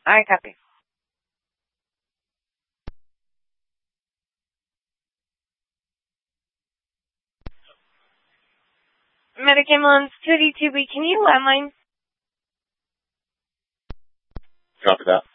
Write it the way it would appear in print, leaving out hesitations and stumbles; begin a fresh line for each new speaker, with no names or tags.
I copy. Medicamon Study 2B, can you landline?
Copy that.